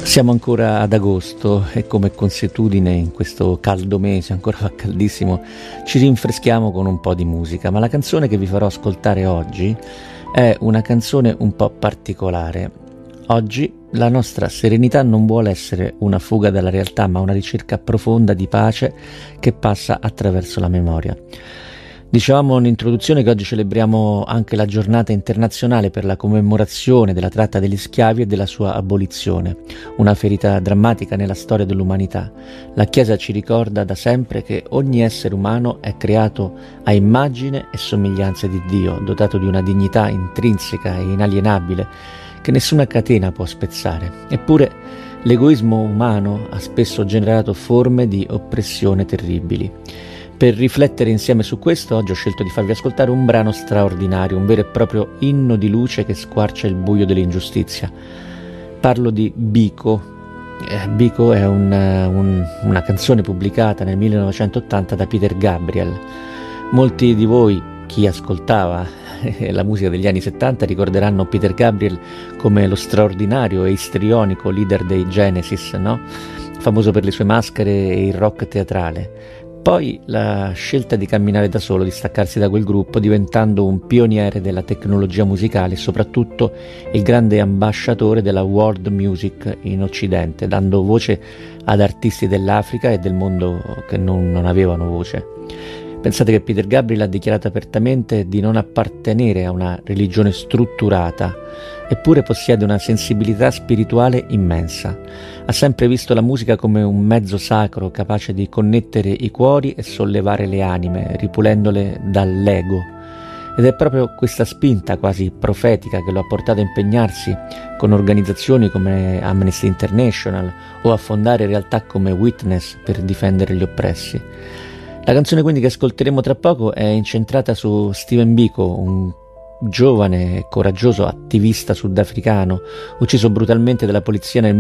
Siamo ancora ad agosto e come consuetudine in questo caldo mese, ancora fa caldissimo, ci rinfreschiamo con un po' di musica, ma la canzone che vi farò ascoltare oggi è una canzone un po' particolare. Oggi la nostra serenità non vuole essere una fuga dalla realtà, ma una ricerca profonda di pace che passa attraverso la memoria. Dicevamo in introduzione che oggi celebriamo anche la giornata internazionale per la commemorazione della tratta degli schiavi e della sua abolizione, una ferita drammatica nella storia dell'umanità. La Chiesa ci ricorda da sempre che ogni essere umano è creato a immagine e somiglianza di Dio, dotato di una dignità intrinseca e inalienabile che nessuna catena può spezzare. Eppure l'egoismo umano ha spesso generato forme di oppressione terribili. Per riflettere insieme su questo, oggi ho scelto di farvi ascoltare un brano straordinario, un vero e proprio inno di luce che squarcia il buio dell'ingiustizia. Parlo di Biko. Biko è una canzone pubblicata nel 1980 da Peter Gabriel. Molti di voi, chi ascoltava la musica degli anni 70, ricorderanno Peter Gabriel come lo straordinario e istrionico leader dei Genesis, no? Famoso per le sue maschere e il rock teatrale. Poi la scelta di camminare da solo, di staccarsi da quel gruppo, diventando un pioniere della tecnologia musicale e soprattutto il grande ambasciatore della world music in Occidente, dando voce ad artisti dell'Africa e del mondo che non avevano voce. Pensate che Peter Gabriel ha dichiarato apertamente di non appartenere a una religione strutturata, eppure possiede una sensibilità spirituale immensa. Ha sempre visto la musica come un mezzo sacro capace di connettere i cuori e sollevare le anime, ripulendole dall'ego. Ed è proprio questa spinta quasi profetica che lo ha portato a impegnarsi con organizzazioni come Amnesty International o a fondare realtà come Witness per difendere gli oppressi. La canzone quindi che ascolteremo tra poco è incentrata su Stephen Biko, un giovane e coraggioso attivista sudafricano ucciso brutalmente dalla polizia nel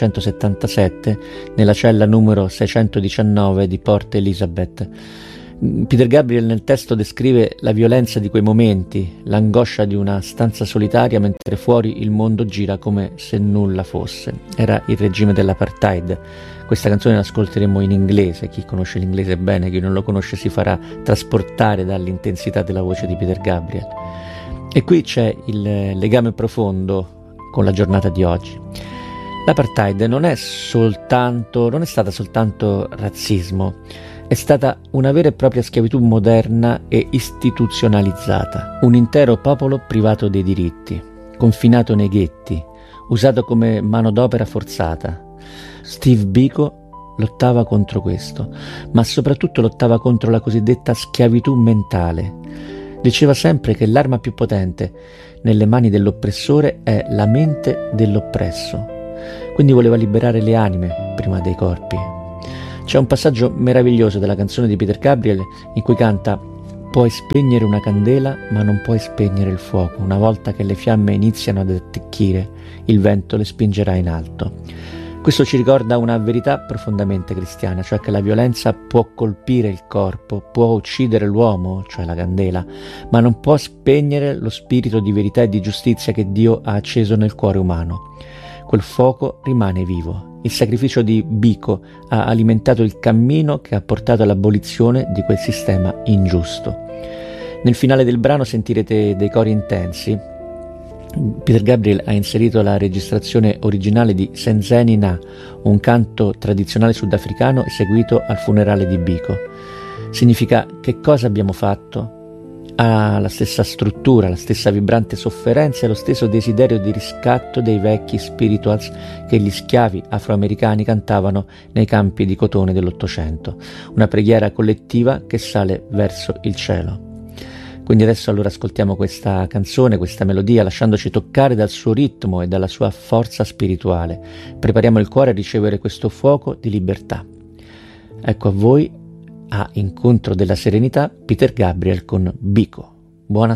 1977 nella cella numero 619 di Port Elizabeth. Peter Gabriel nel testo descrive la violenza di quei momenti, l'angoscia di una stanza solitaria mentre fuori il mondo gira come se nulla fosse. Era il regime dell'apartheid. Questa canzone l'ascolteremo in inglese, chi conosce l'inglese bene, chi non lo conosce si farà trasportare dall'intensità della voce di Peter Gabriel. E qui c'è il legame profondo con la giornata di oggi. L'apartheid non è stata soltanto razzismo, è stata una vera e propria schiavitù moderna e istituzionalizzata, un intero popolo privato dei diritti, confinato nei ghetti, usato come manodopera forzata. Steve Biko lottava contro questo, ma soprattutto lottava contro la cosiddetta schiavitù mentale. Diceva sempre che l'arma più potente nelle mani dell'oppressore è la mente dell'oppresso. Quindi voleva liberare le anime prima dei corpi. C'è un passaggio meraviglioso della canzone di Peter Gabriel in cui canta: puoi spegnere una candela ma non puoi spegnere il fuoco. Una volta che le fiamme iniziano ad attecchire, il vento le spingerà in alto. Questo ci ricorda una verità profondamente cristiana, cioè che la violenza può colpire il corpo, può uccidere l'uomo, cioè la candela, ma non può spegnere lo spirito di verità e di giustizia che Dio ha acceso nel cuore umano. Quel fuoco rimane vivo. Il sacrificio di Biko ha alimentato il cammino che ha portato all'abolizione di quel sistema ingiusto. Nel finale del brano sentirete dei cori intensi. Peter Gabriel ha inserito la registrazione originale di Senzeni Na, un canto tradizionale sudafricano eseguito al funerale di Biko. Significa: che cosa abbiamo fatto? Ha la stessa struttura, la stessa vibrante sofferenza e lo stesso desiderio di riscatto dei vecchi spirituals che gli schiavi afroamericani cantavano nei campi di cotone dell'Ottocento. Una preghiera collettiva che sale verso il cielo. Quindi adesso allora ascoltiamo questa canzone, questa melodia, lasciandoci toccare dal suo ritmo e dalla sua forza spirituale. Prepariamo il cuore a ricevere questo fuoco di libertà. Ecco a voi, a Incontro della Serenità, Peter Gabriel con Biko. Buona